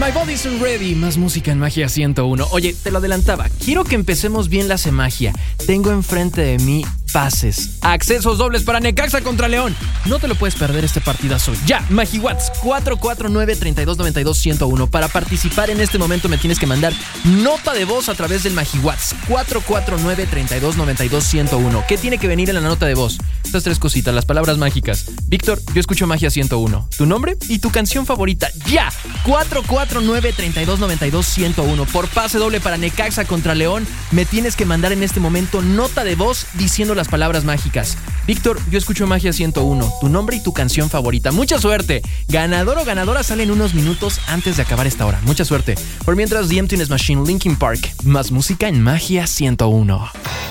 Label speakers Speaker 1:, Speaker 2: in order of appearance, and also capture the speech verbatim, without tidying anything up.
Speaker 1: My Body's Ready, más música en Magia ciento uno. Oye, te lo adelantaba, quiero que empecemos bien la Magia. Tengo enfrente de mí pases, accesos dobles para Necaxa contra León. No te lo puedes perder este partidazo. Ya, MagiWatts cuatro cuatro nueve, tres dos nueve dos, uno cero uno. Para participar en este momento me tienes que mandar nota de voz a través del MagiWatts cuatro cuatro nueve, tres dos nueve dos, uno cero uno. ¿Qué tiene que venir en la nota de voz? Estas tres cositas, las palabras mágicas. Víctor, yo escucho Magia ciento uno. Tu nombre y tu canción favorita. ¡Ya! cuatro cuatro nueve, tres dos nueve dos, uno cero uno. Por pase doble para Necaxa contra León, me tienes que mandar en este momento nota de voz diciendo las palabras mágicas. Víctor, yo escucho Magia ciento uno. Tu nombre y tu canción favorita. ¡Mucha suerte! Ganador o ganadora salen unos minutos antes de acabar esta hora. Mucha suerte. Por mientras, The Emptiness Machine, Linkin Park. Más música en Magia ciento uno.